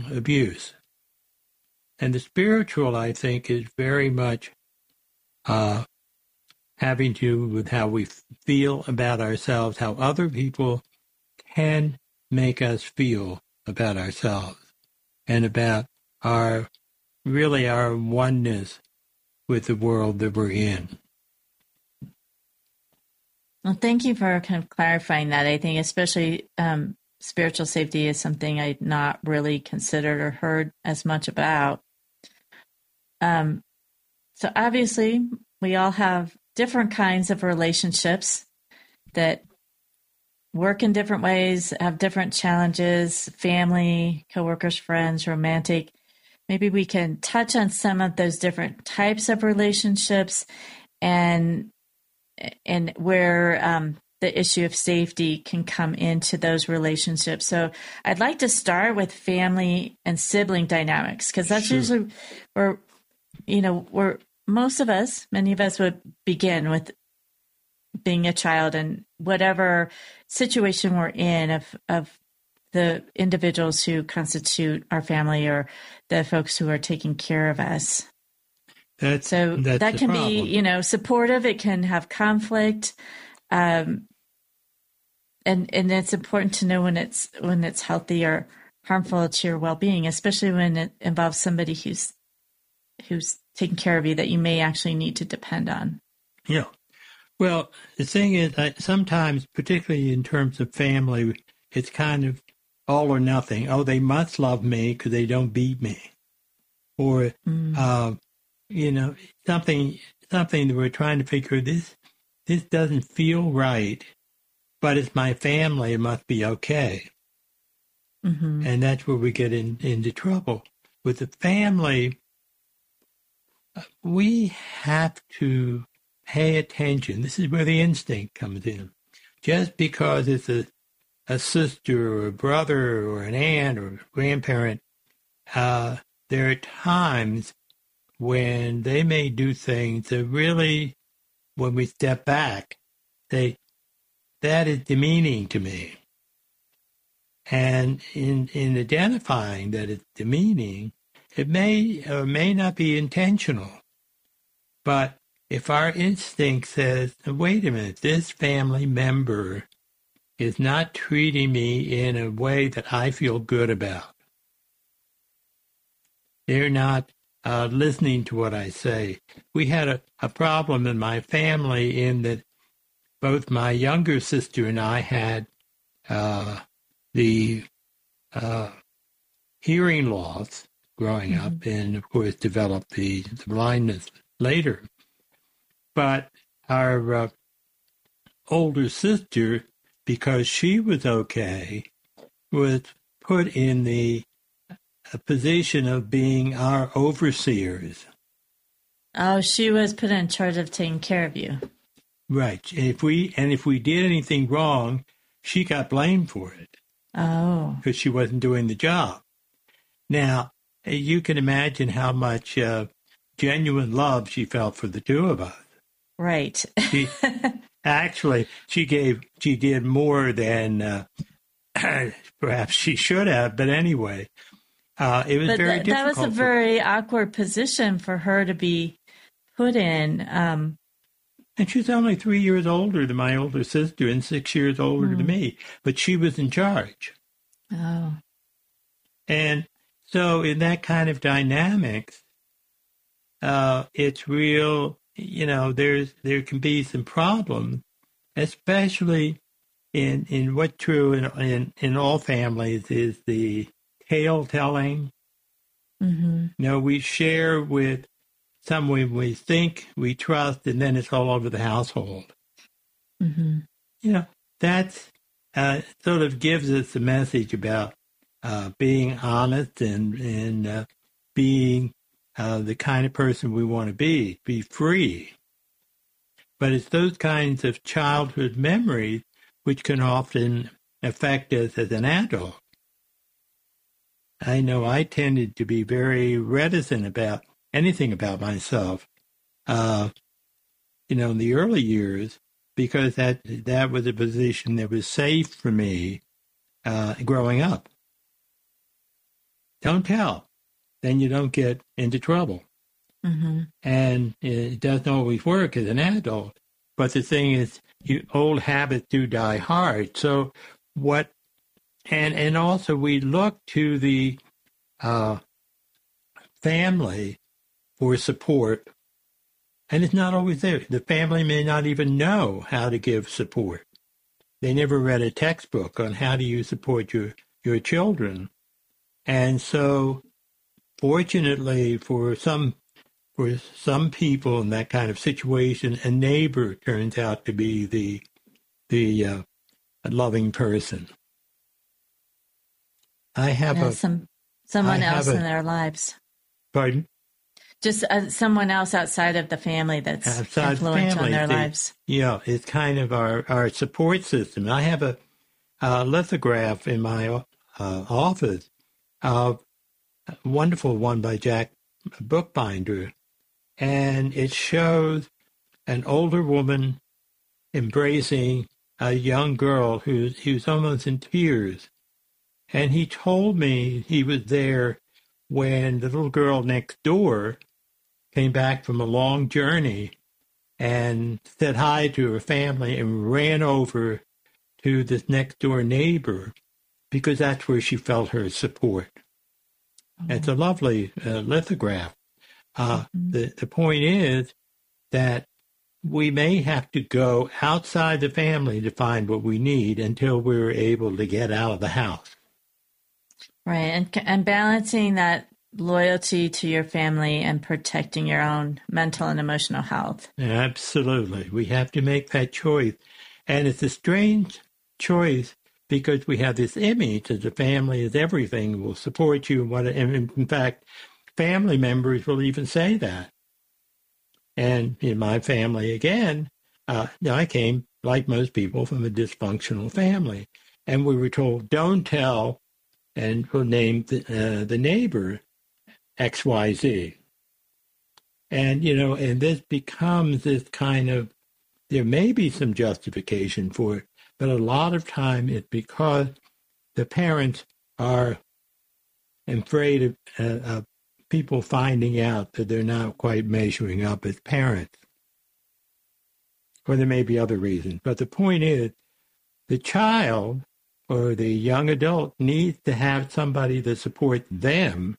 abuse. And the spiritual, I think, is very much having to do with how we feel about ourselves, how other people can make us feel about ourselves, and about our oneness with the world that we're in. Well, thank you for kind of clarifying that. I think especially spiritual safety is something I'd not really considered or heard as much about. So obviously, we all have different kinds of relationships that work in different ways, have different challenges, family, coworkers, friends, romantic. Maybe we can touch on some of those different types of relationships and where the issue of safety can come into those relationships. So I'd like to start with family and sibling dynamics, because that's usually where, where many of us would begin with being a child, and whatever situation we're in of the individuals who constitute our family or the folks who are taking care of us. That can be, supportive. It can have conflict. And it's important to know when it's healthy or harmful to your well-being, especially when it involves somebody who's taking care of you that you may actually need to depend on. Yeah. Well, the thing is, sometimes, particularly in terms of family, it's kind of all or nothing. Oh, they must love me because they don't beat me. Or, something that we're trying to figure, this doesn't feel right, but it's my family, it must be okay. Mm-hmm. And that's where we get into trouble. With the family, we have to pay attention. This is where the instinct comes in. Just because it's a sister or a brother or an aunt or a grandparent, there are times when they may do things that really, when we step back, that is demeaning to me. And in identifying that it's demeaning, it may or may not be intentional. But if our instinct says, wait a minute, this family member is not treating me in a way that I feel good about. They're not listening to what I say. We had a problem in my family in that both my younger sister and I had the hearing loss growing up, and of course developed the blindness later. But our older sister, because she was okay, was put in the position of being our overseers. Oh, she was put in charge of taking care of you. Right. If we did anything wrong, she got blamed for it. Oh. Because she wasn't doing the job. Now, you can imagine how much genuine love she felt for the two of us. Right. She did more than perhaps she should have, but anyway, it was very difficult. That was a very awkward position for her to be put in. And she's only 3 years older than my older sister and 6 years older than me, but she was in charge. Oh. And so in that kind of dynamics, it's real, there can be some problems, especially in what's true in all families is the tale telling. Mm-hmm. We share with someone we think we trust, and then it's all over the household. Mm-hmm. That's sort of gives us a message about being honest and being the kind of person we want to be free. But it's those kinds of childhood memories which can often affect us as an adult. I know I tended to be very reticent about anything about myself, in the early years, because that was a position that was safe for me growing up. don't tell. Then you don't get into trouble. Mm-hmm. And it doesn't always work as an adult. But the thing is, old habits do die hard. So what, and also we look to the family for support, and it's not always there. The family may not even know how to give support. They never read a textbook on how do you support your children. And so, fortunately, for some people in that kind of situation, a neighbor turns out to be the loving person. I have someone else in their lives. Pardon? Just someone else outside of the family that's influential in their lives. Yeah, it's kind of our support system. I have a lithograph in my office, a wonderful one by Jack Bookbinder, and it shows an older woman embracing a young girl who's almost in tears. And he told me he was there when the little girl next door came back from a long journey and said hi to her family and ran over to this next door neighbor because that's where she felt her support. Mm-hmm. It's a lovely lithograph. The point is that we may have to go outside the family to find what we need until we're able to get out of the house. Right, and balancing that loyalty to your family and protecting your own mental and emotional health. Absolutely. We have to make that choice. And it's a strange choice because we have this image that the family is everything, will support you. And in fact, family members will even say that. And in my family, again, I came, like most people, from a dysfunctional family. And we were told, don't tell, and we'll name the neighbor XYZ. And, and this becomes this kind of, there may be some justification for it, but a lot of time it's because the parents are afraid of people finding out that they're not quite measuring up as parents. Or there may be other reasons. But the point is, the child or the young adult needs to have somebody that supports them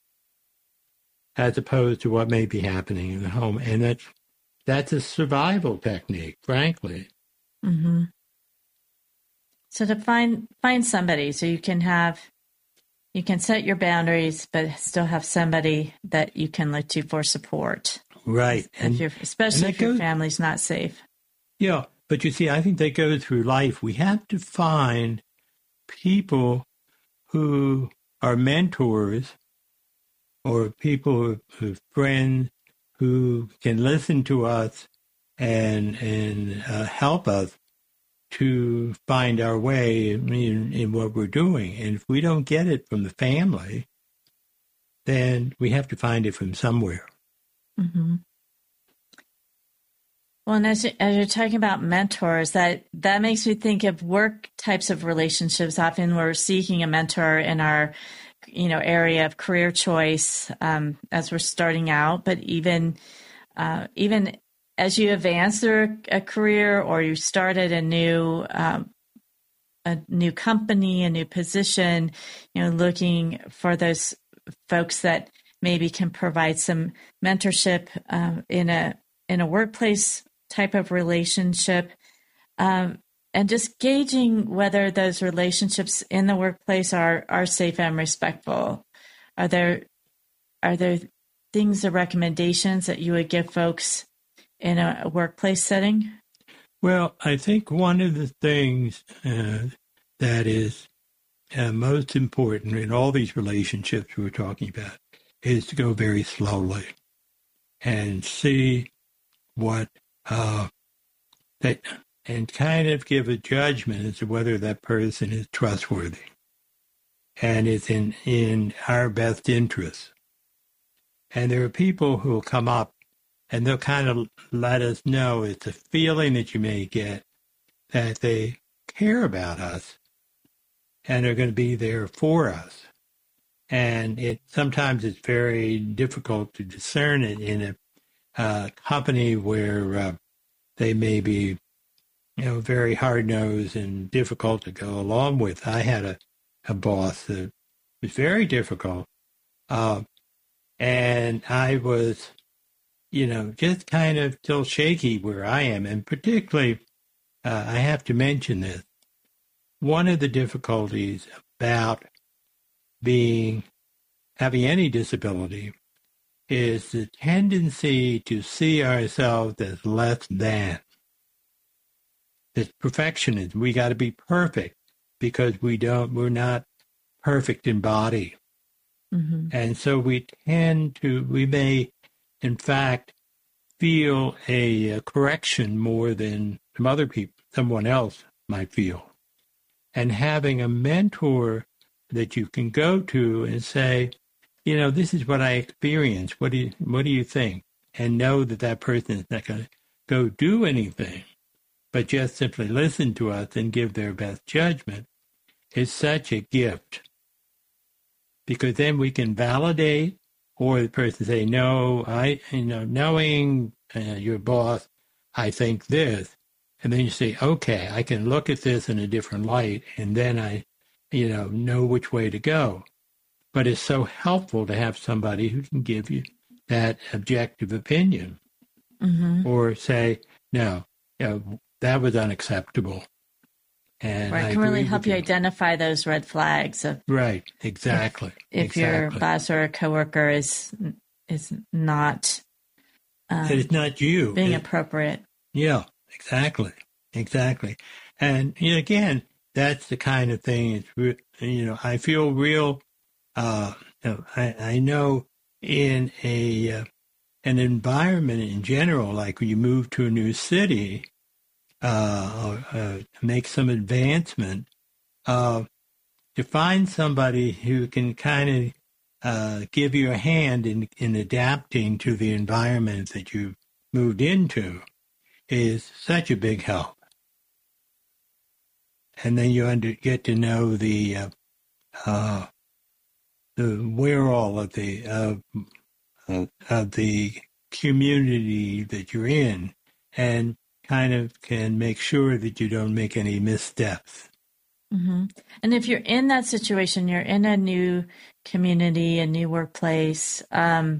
as opposed to what may be happening in the home. And that's a survival technique, frankly. Mm-hmm. So to find somebody so you can set your boundaries, but still have somebody that you can look to for support. Right. Especially if your family's not safe. Yeah. But you see, I think they go through life. We have to find people who are mentors or people who friends who can listen to us and help us to find our way in what we're doing. And if we don't get it from the family, then we have to find it from somewhere. Mm-hmm. Well, and as you're talking about mentors, that makes me think of work types of relationships. Often we're seeking a mentor in our area of career choice as we're starting out, but even as you advance through a career or you started a new company, a new position, looking for those folks that maybe can provide some mentorship in a workplace type of relationship, and just gauging whether those relationships in the workplace are safe and respectful. Are there things or recommendations that you would give folks in a workplace setting? Well, I think one of the things that is most important in all these relationships we're talking about is to go very slowly and see what and kind of give a judgment as to whether that person is trustworthy and is in our best interest. And there are people who will come up and they'll kind of let us know it's a feeling that you may get that they care about us and are going to be there for us. And sometimes it's very difficult to discern it in a company where they may be, very hard-nosed and difficult to go along with. I had a boss that was very difficult, and I was, just kind of still shaky where I am. And particularly, I have to mention this. One of the difficulties about having any disability is the tendency to see ourselves as less than. It's perfectionism. We got to be perfect because we're not perfect in body. Mm-hmm. And so we may, in fact, feel a correction more than someone else might feel. And having a mentor that you can go to and say, this is what I experienced. What do you think? And know that person is not going to go do anything, but just simply listen to us and give their best judgment is such a gift. Because then we can validate, or the person say, no, knowing your boss, I think this. And then you say, okay, I can look at this in a different light, and then I, know which way to go. But it's so helpful to have somebody who can give you that objective opinion, mm-hmm. or say, no, that was unacceptable. And right, can really help you identify those red flags of right, exactly. If your boss or a coworker is not it's not you being appropriate. Yeah, exactly. And again, that's the kind of thing. It's I feel real. I know in an environment in general, like when you move to a new city. Make some advancement, to find somebody who can kind of give you a hand in adapting to the environment that you moved into is such a big help. And then you get to know the where-all of the community that you're in, and kind of can make sure that you don't make any missteps. Mm-hmm. And if you're in that situation, you're in a new community, a new workplace, are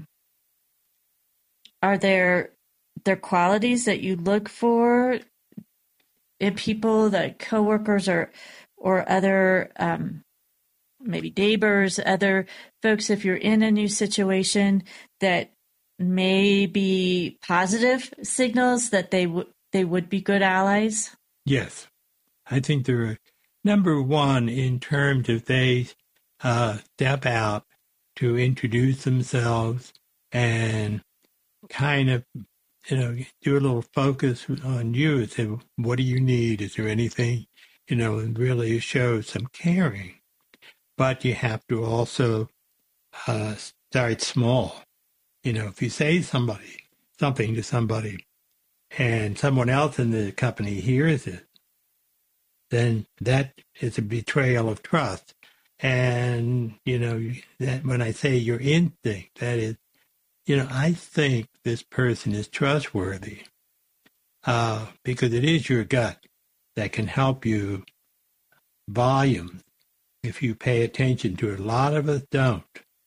there qualities that you look for in people, that coworkers or other maybe neighbors, other folks, if you're in a new situation, that may be positive signals that they would be good allies? Yes. I think they're number one in terms of they step out to introduce themselves and kind of, do a little focus on you and say, what do you need? Is there anything, and really show some caring. But you have to also start small. If you say something to somebody, and someone else in the company hears it, then that is a betrayal of trust. And, that when I say your instinct, that is, I think this person is trustworthy, because it is your gut that can help you volume if you pay attention to it. A lot of us don't.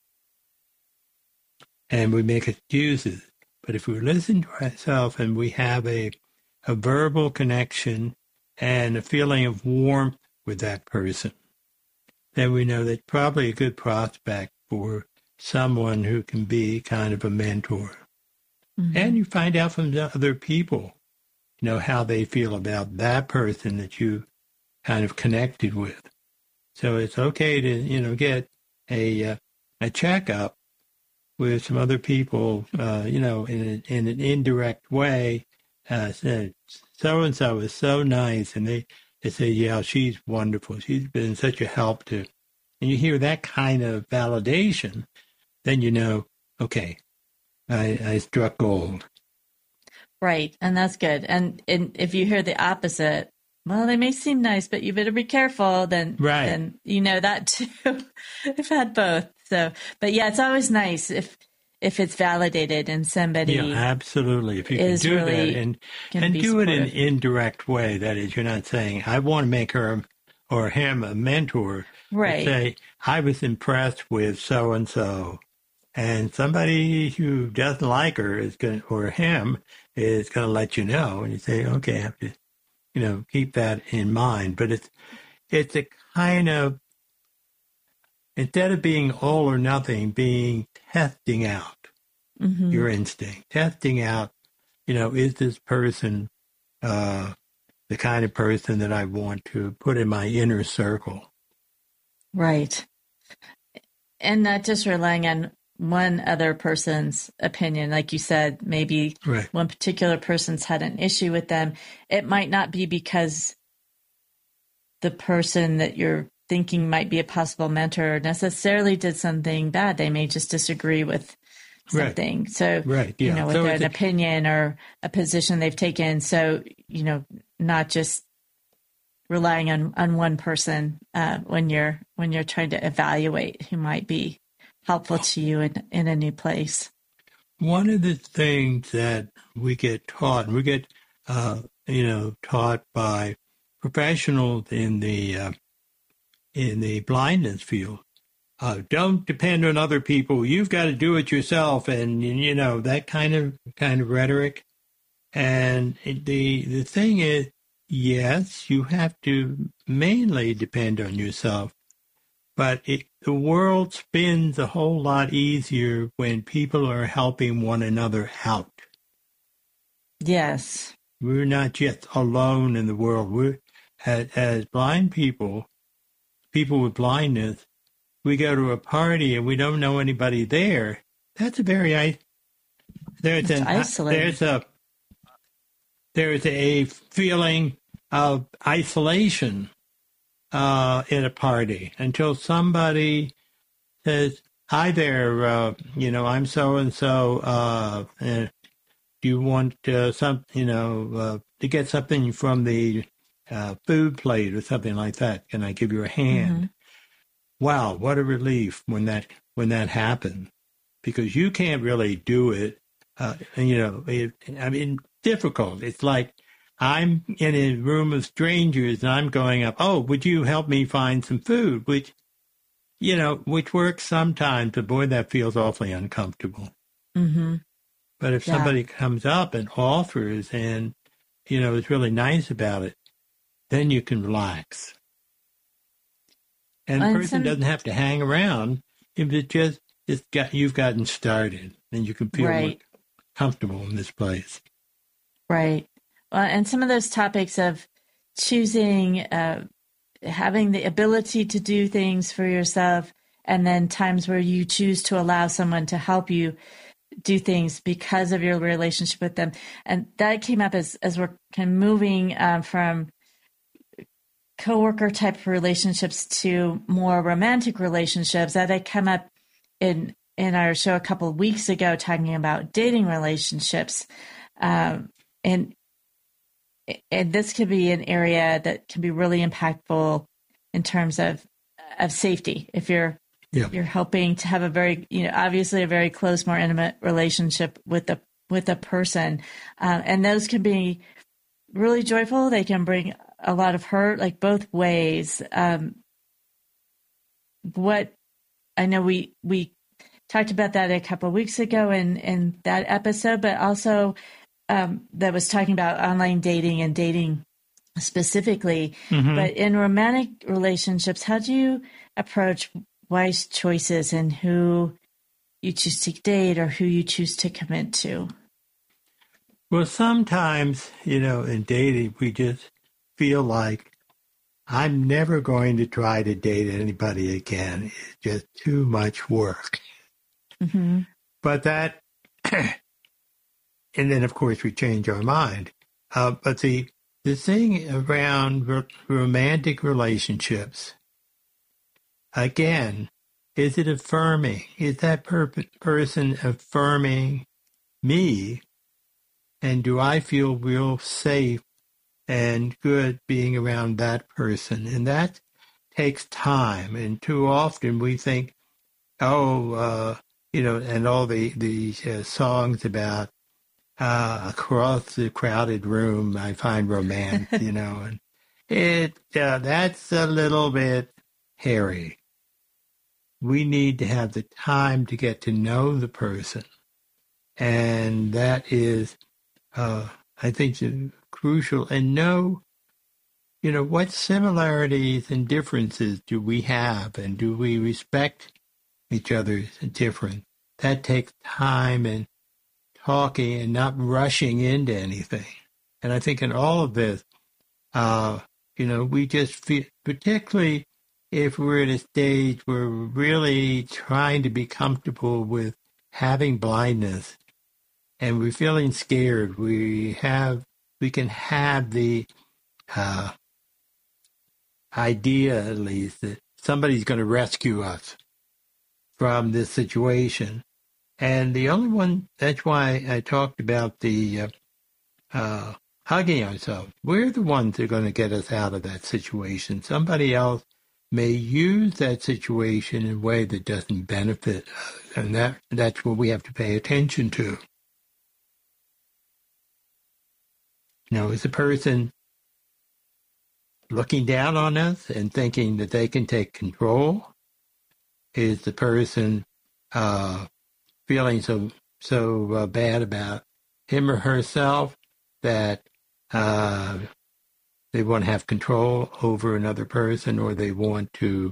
And we make excuses. But if we listen to ourselves and we have a verbal connection and a feeling of warmth with that person, then we know that's probably a good prospect for someone who can be kind of a mentor. Mm-hmm. And you find out from the other people, how they feel about that person that you kind of connected with. So it's okay to, get a checkup with some other people, in an indirect way, said, so-and-so is so nice. And they say, yeah, she's wonderful. She's been such a help to, and you hear that kind of validation, then okay, I struck gold. Right. And that's good. And if you hear the opposite, well, they may seem nice, but you better be careful. Then you know that too. I've had both. So, but yeah, it's always nice if it's validated and somebody absolutely. If you can do really that and do it in an indirect way, that is, you're not saying I want to make her or him a mentor. Right. Say I was impressed with so and so, and somebody who doesn't like her or him is going to let you know, and you say, okay, I have to, keep that in mind. But it's a kind of, instead of being all or nothing, being testing out your instinct, testing out, is this person the kind of person that I want to put in my inner circle? Right. And not just relying on one other person's opinion. Like you said, maybe one particular person's had an issue with them. It might not be because the person that you're thinking might be a possible mentor necessarily did something bad. They may just disagree with something. Right. So, with an opinion or a position they've taken. So, not just relying on one person when you're trying to evaluate who might be helpful to you in a new place. One of the things that we get taught, and we get taught by professionals in the blindness field, don't depend on other people. You've got to do it yourself, and that kind of rhetoric. And the thing is, yes, you have to mainly depend on yourself, but the world spins a whole lot easier when people are helping one another out. Yes. We're not just alone in the world. We're, as blind people with blindness, we go to a party and we don't know anybody there. That's a very isolating. There's a feeling of isolation in a party until somebody says, "Hi there, I'm so and so. Do you want to get something from the food plate or something like that? Can I give you a hand?" Mm-hmm. Wow, what a relief when that happens, because you can't really do it. Difficult. It's like I'm in a room of strangers and I'm going up, "Oh, would you help me find some food?" Which works sometimes, but boy, that feels awfully uncomfortable. Mm-hmm. But if somebody comes up and offers and, is really nice about it, then you can relax. And the person doesn't have to hang around if you've gotten started and you can feel more comfortable in this place. Right. Well, and some of those topics of choosing, having the ability to do things for yourself, and then times where you choose to allow someone to help you do things because of your relationship with them. And that came up as we're kind of moving from coworker type relationships to more romantic relationships. That had come up in our show a couple of weeks ago, talking about dating relationships. And this could be an area that can be really impactful in terms of safety. If you're hoping to have a very, obviously a very close, more intimate relationship with a person, and those can be really joyful. They can bring a lot of hurt, like both ways. What I know we talked about that a couple of weeks ago in that episode, but also that was talking about online dating and dating specifically. Mm-hmm. But in romantic relationships, how do you approach wise choices in who you choose to date or who you choose to commit to? Well, sometimes, in dating, we just feel like I'm never going to try to date anybody again. It's just too much work. Mm-hmm. But that, and then, of course, we change our mind. But the thing around romantic relationships, again, is it affirming? Is that person affirming me? And do I feel real safe and good being around that person. And that takes time. And too often we think, and all the songs about across the crowded room, I find romance, and that's a little bit hairy. We need to have the time to get to know the person. And that is, I think, crucial. And know, what similarities and differences do we have? And do we respect each other's difference? That takes time and talking and not rushing into anything. And I think in all of this, we just feel, particularly if we're at a stage where we're really trying to be comfortable with having blindness and we're feeling scared, we can have the idea, at least, that somebody's going to rescue us from this situation. And the only one, that's why I talked about the hugging ourselves. We're the ones that are going to get us out of that situation. Somebody else may use that situation in a way that doesn't benefit us. And that's what we have to pay attention to. Is the person looking down on us and thinking that they can take control? Is the person feeling so bad about him or herself that they want to have control over another person, or they want to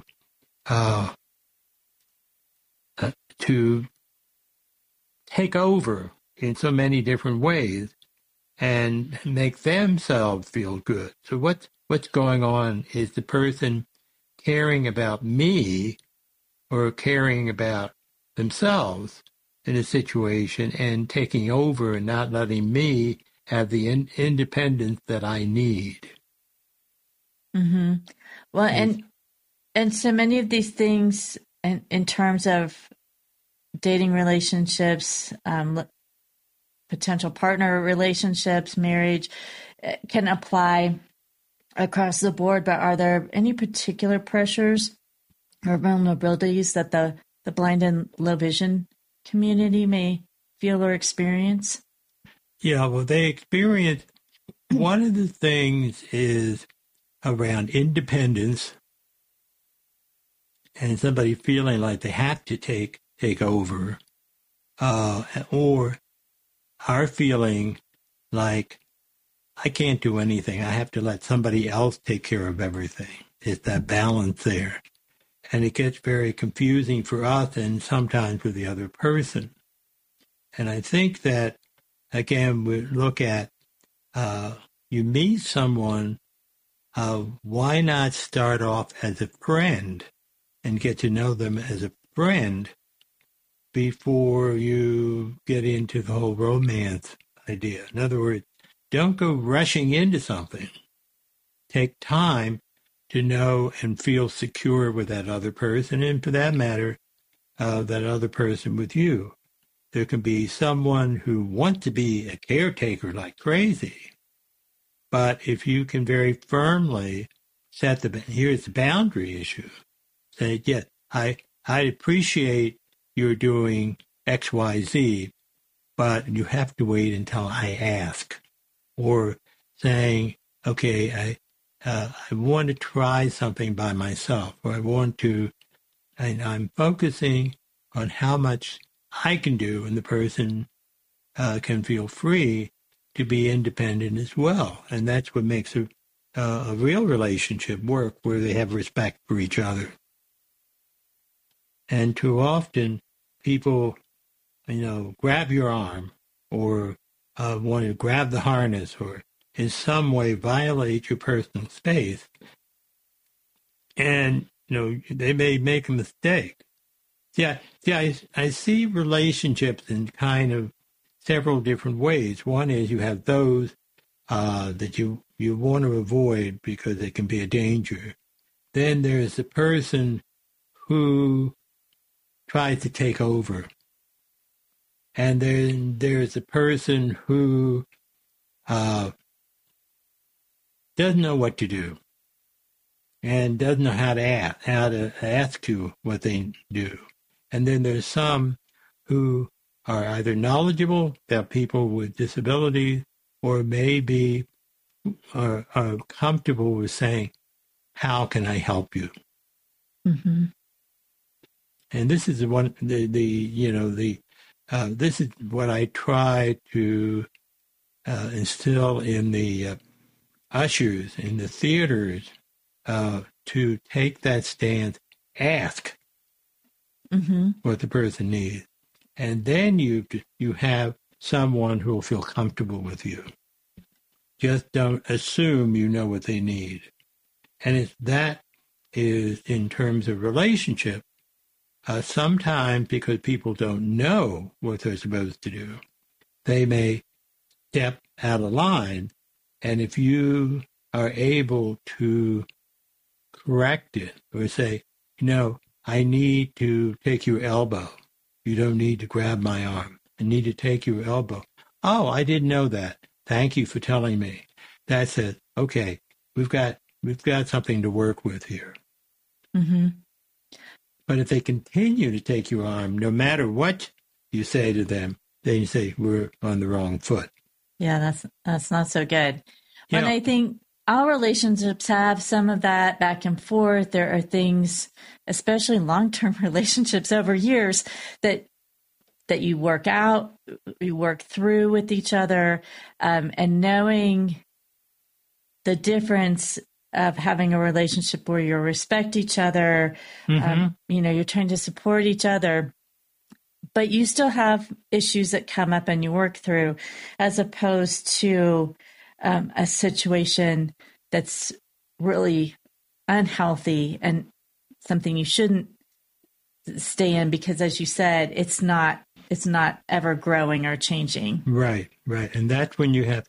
take over in so many different ways and make themselves feel good? So what's going on? Is the person caring about me or caring about themselves in a situation and taking over and not letting me have the independence that I need? Mm-hmm. Well, and so many of these things in terms of dating relationships, potential partner relationships, marriage, can apply across the board. But are there any particular pressures or vulnerabilities that the blind and low vision community may feel or experience? Yeah, well, they experience, one of the things is around independence and somebody feeling like they have to take over, or are feeling like I can't do anything. I have to let somebody else take care of everything. It's that balance there. And it gets very confusing for us and sometimes for the other person. And I think that, again, we look at, you meet someone, why not start off as a friend and get to know them as a friend before you get into the whole romance idea? In other words, don't go rushing into something. Take time to know and feel secure with that other person, and for that matter, that other person with you. There can be someone who wants to be a caretaker like crazy, but if you can very firmly set here's the boundary issue. Say, yes, I appreciate you're doing X, Y, Z, but you have to wait until I ask. Or saying, okay, I want to try something by myself, or I want to, and I'm focusing on how much I can do, and the person can feel free to be independent as well. And that's what makes a real relationship work, where they have respect for each other. And too often, people, grab your arm or want to grab the harness or in some way violate your personal space. And, they may make a mistake. Yeah, I see relationships in kind of several different ways. One is you have those that you want to avoid because they can be a danger. Then there's the person who tries to take over. And then there's a person who doesn't know what to do and doesn't know how to ask you what they do. And then there's some who are either knowledgeable about people with disabilities or maybe are comfortable with saying, how can I help you? Mm-hmm. And this is this is what I try to instill in the ushers in the theaters, to take that stance, ask what the person needs, and then you have someone who will feel comfortable with you. Just don't assume you know what they need. And that is in terms of relationship. Sometimes because people don't know what they're supposed to do, they may step out of line. And if you are able to correct it or say, I need to take your elbow. You don't need to grab my arm. I need to take your elbow. Oh, I didn't know that. Thank you for telling me. That says, okay, we've got something to work with here. Mm-hmm. But if they continue to take your arm, no matter what you say to them, then you say, we're on the wrong foot. Yeah, that's not so good. And I think all relationships have some of that back and forth. There are things, especially long-term relationships over years, that you work out, you work through with each other, and knowing the difference of having a relationship where you respect each other, you're trying to support each other, but you still have issues that come up and you work through, as opposed to a situation that's really unhealthy and something you shouldn't stay in because, as you said, it's not ever growing or changing. Right. And that's when you have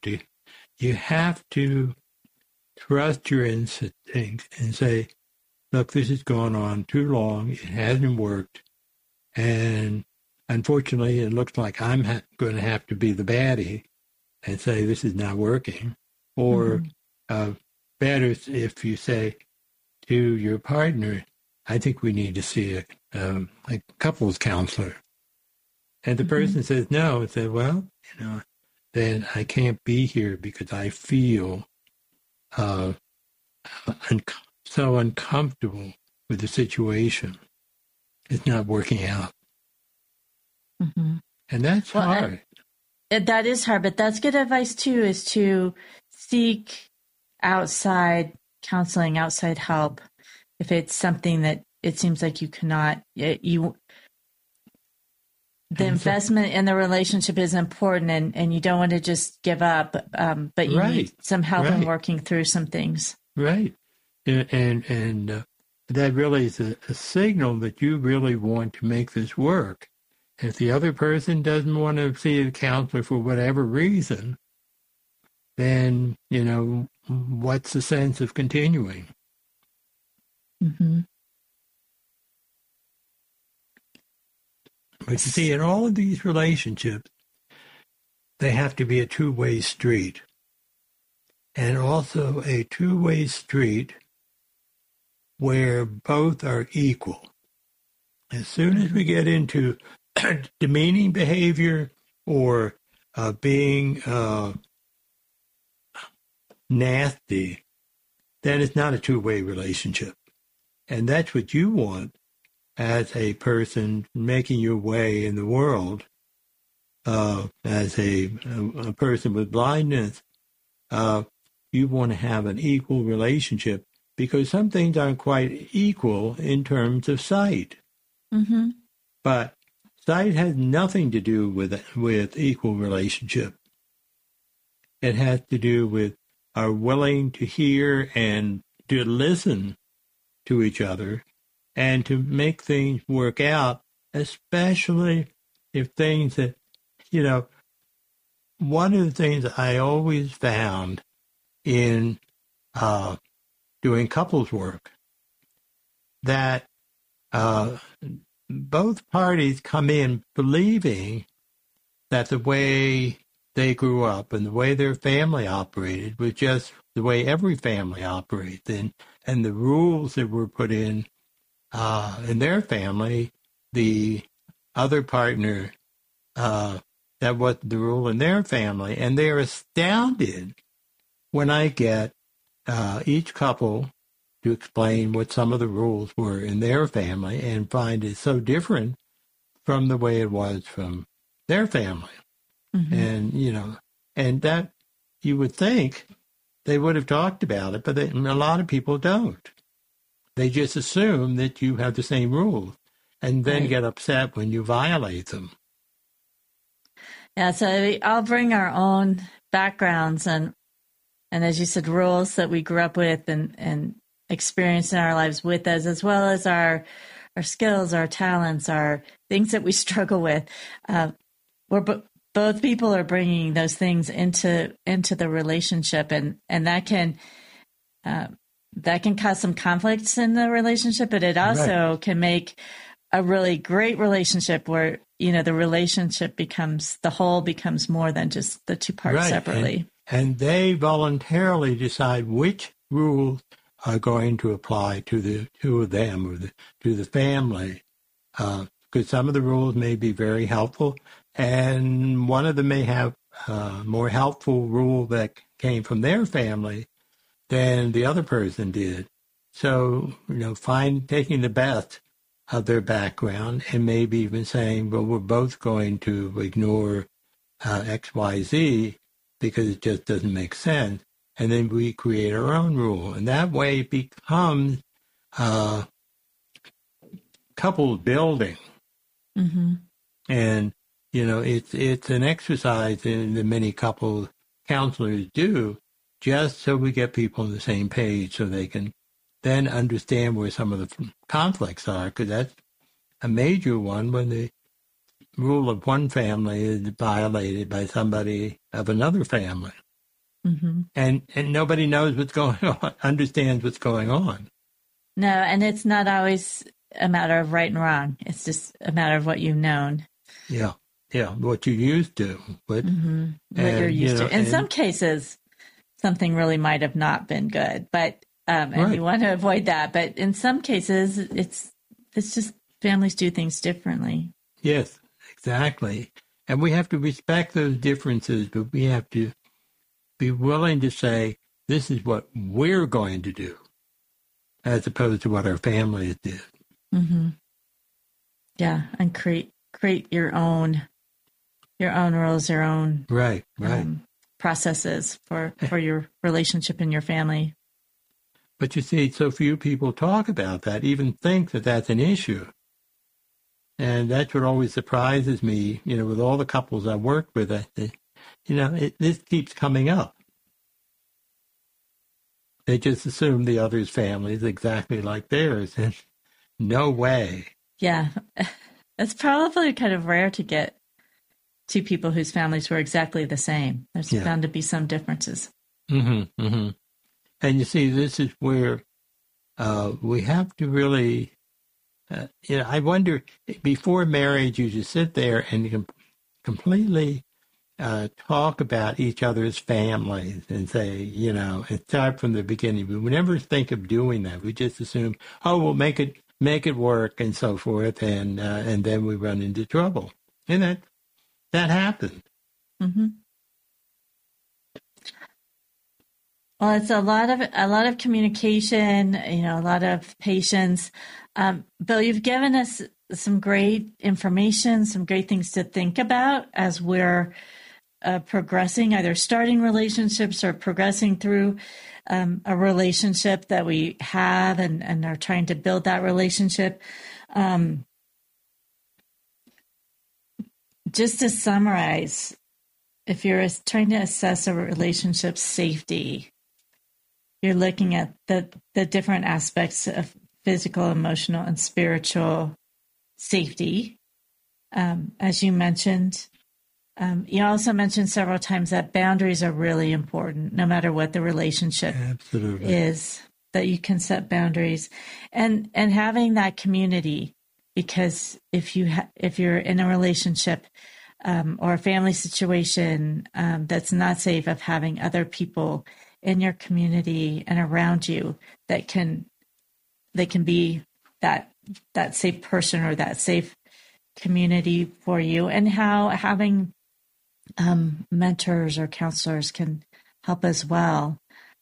to trust your instincts and say, look, this has gone on too long. It hasn't worked. And unfortunately, it looks like I'm going to have to be the baddie and say, this is not working. Or better if you say to your partner, I think we need to see a couples counselor. And the person says no, and says, well, then I can't be here because I feel so uncomfortable with the situation. It's not working out. And that's hard. That is hard, but that's good advice too, is to seek outside counseling, outside help. If it's something that it seems like you cannot, the investment in the relationship is important, and you don't want to just give up, but you need some help in working through some things. Right. And that really is a signal that you really want to make this work. If the other person doesn't want to see a counselor for whatever reason, then, what's the sense of continuing? But you see, in all of these relationships, they have to be a two-way street. And also a two-way street where both are equal. As soon as we get into demeaning behavior or being nasty, then it's not a two-way relationship. And that's what you want as a person making your way in the world, as a person with blindness. You want to have an equal relationship, because some things aren't quite equal in terms of sight. But sight has nothing to do with equal relationship. It has to do with our willing to hear and to listen to each other and to make things work out, especially if things that, one of the things I always found in doing couples work, that both parties come in believing that the way they grew up and the way their family operated was just the way every family operates, and the rules that were put in their family, the other partner, that was the rule in their family, and they're astounded when I get each couple to explain what some of the rules were in their family and find it so different from the way it was from their family. Mm-hmm. And, and that you would think they would have talked about it, but a lot of people don't. They just assume that you have the same rules and then get upset when you violate them. Yeah, so we all bring our own backgrounds and as you said, rules that we grew up with and experienced in our lives with us, as well as our skills, our talents, our things that we struggle with. Both people are bringing those things into the relationship, and that can cause some conflicts in the relationship, but it also can make a really great relationship where the relationship becomes more than just the two parts separately. And they voluntarily decide which rules are going to apply to the two of them or to the family, because some of the rules may be very helpful, and one of them may have a more helpful rule that came from their family than the other person did. So, taking the best of their background and maybe even saying, well, we're both going to ignore X, Y, Z because it just doesn't make sense. And then we create our own rule. And that way it becomes couple building. Mm-hmm. And, it's an exercise that many couple counselors do just so we get people on the same page so they can then understand where some of the conflicts are, because that's a major one when the rule of one family is violated by somebody of another family. Mm-hmm. And nobody knows what's going on, understands what's going on. No, and it's not always a matter of right and wrong. It's just a matter of what you've known. Yeah, what you're used to. What you're used to. In some cases, something really might have not been good, but and you want to avoid that. But in some cases, it's just families do things differently. Yes, exactly. And we have to respect those differences, but we have to be willing to say, this is what we're going to do, as opposed to what our families did. Mm-hmm. Yeah, and create your own rules, your own processes for your relationship in your family. But you see, so few people talk about that, even think that that's an issue. And that's what always surprises me, with all the couples I work with, this keeps coming up. They just assume the other's family is exactly like theirs, and no way. Yeah, it's probably kind of rare to get two people whose families were exactly the same. There's bound to be some differences. Mm-hmm, mm-hmm. And you see, this is where we have to really, I wonder, before marriage, you just sit there and completely talk about each other's families and say, and start from the beginning. We would never think of doing that. We just assume, we'll make it work and so forth, and then we run into trouble. And that happened. Mm-hmm. Well, it's a lot of communication, a lot of patience. Bill, you've given us some great information, some great things to think about as we're progressing, either starting relationships or progressing through a relationship that we have and are trying to build that relationship. Just to summarize, if you're trying to assess a relationship's safety, you're looking at the different aspects of physical, emotional, and spiritual safety. As you mentioned, you also mentioned several times that boundaries are really important, no matter what the relationship is, that you can set boundaries and having that community, because if you're in a relationship or a family situation that's not safe, of having other people in your community and around you that can be that safe person or that safe community for you, and how having mentors or counselors can help as well.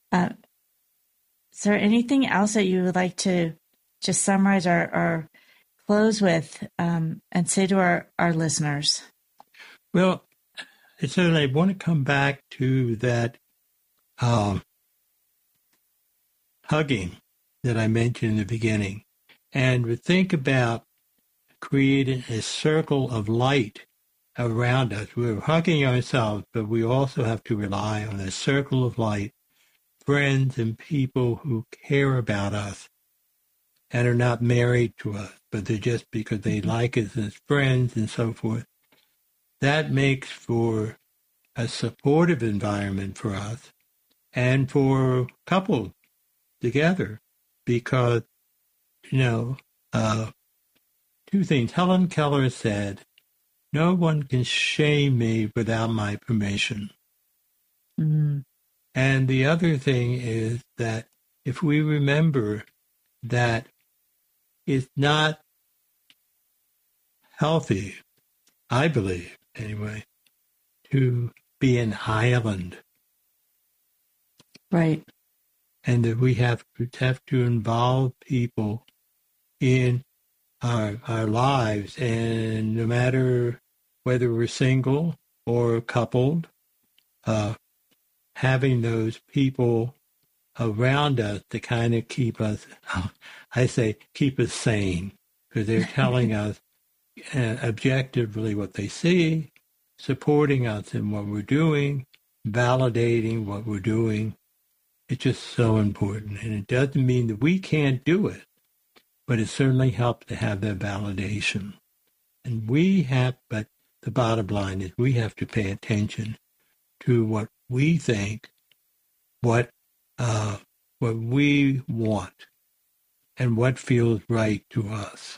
Is there anything else that you would like to just summarize or close with and say to our listeners? Well, so I want to come back to that hugging that I mentioned in the beginning, and think about creating a circle of light around us. We're hugging ourselves, but we also have to rely on a circle of light, friends and people who care about us and are not married to us, but they're just because they like us as friends and so forth. That makes for a supportive environment for us and for couples together, because, two things. Helen Keller said, "No one can shame me without my permission." Mm-hmm. And the other thing is that if we remember that it's not healthy, I believe anyway, to be an island. Right. And that we have to involve people in our lives, and no matter whether we're single or coupled, having those people around us to kind of keep us, I say, keep us sane, because they're telling us objectively what they see, supporting us in what we're doing, validating what we're doing. It's just so important. And it doesn't mean that we can't do it, but it certainly helps to have that validation. And but the bottom line is we have to pay attention to what we think, what we want, and what feels right to us.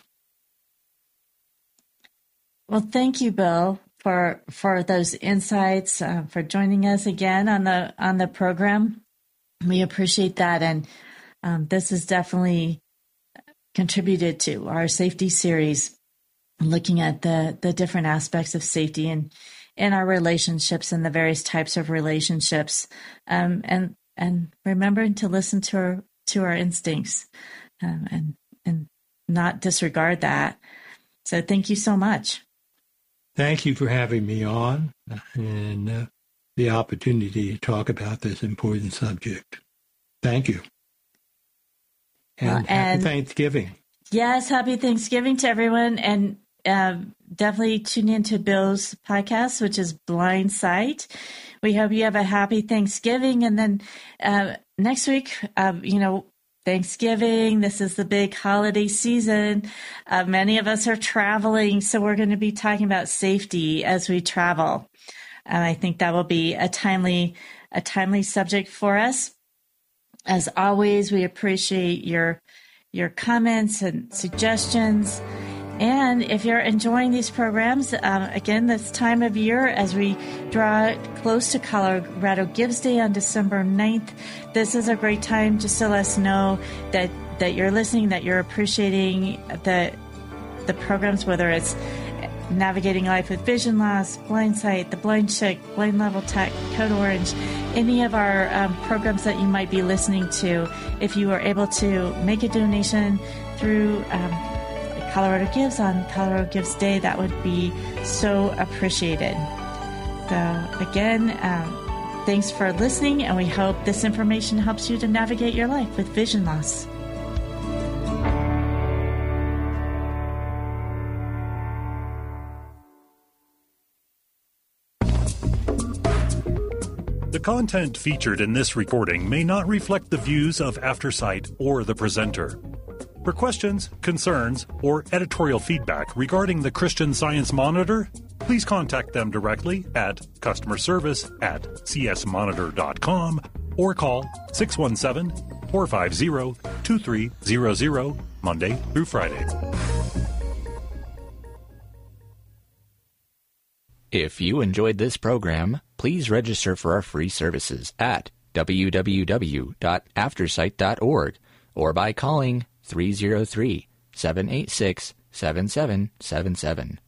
Well, thank you, Bill, for those insights, for joining us again on the program. We appreciate that, and this has definitely contributed to our safety series, looking at the different aspects of safety in our relationships and the various types of relationships, and remembering to listen to our instincts, and not disregard that. So thank you so much. Thank you for having me on and the opportunity to talk about this important subject. Thank you. And happy Thanksgiving. Yes, happy Thanksgiving to everyone. And definitely tune into Bill's podcast, which is Blind Sight. We hope you have a happy Thanksgiving. And then next week, Thanksgiving, this is the big holiday season. Many of us are traveling, so we're going to be talking about safety as we travel. And I think that will be a timely subject for us. As always, we appreciate your comments and suggestions. And if you're enjoying these programs, again, this time of year, as we draw close to Colorado Gives Day on December 9th, this is a great time just to let us know that you're listening, that you're appreciating the programs, whether it's Navigating Life with Vision Loss, Blind Sight, The Blind Chick, Blind Level Tech, Code Orange, any of our programs that you might be listening to. If you are able to make a donation through Colorado Gives on Colorado Gives Day, that would be so appreciated. So again, thanks for listening, and we hope this information helps you to navigate your life with vision loss. The content featured in this recording may not reflect the views of AfterSight or the presenter. For questions, concerns, or editorial feedback regarding the Christian Science Monitor, please contact them directly at customerservice@csmonitor.com or call 617-450-2300 Monday through Friday. If you enjoyed this program, please register for our free services at www.aftersight.org or by calling 303-786-7777.